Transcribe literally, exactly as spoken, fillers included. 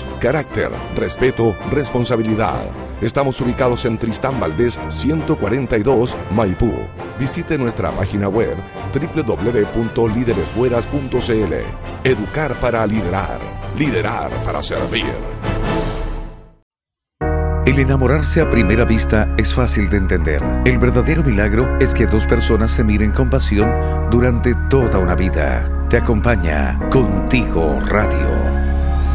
valoramos carácter, respeto, responsabilidad. Estamos ubicados en Tristán Valdés ciento cuarenta y dos, Maipú. Visite nuestra página web doble u doble u doble u punto líderes buenas punto c l. Educar para liderar. Liderar para servir. El enamorarse a primera vista es fácil de entender. El verdadero milagro es que dos personas se miren con pasión durante toda una vida. Te acompaña Contigo Radio.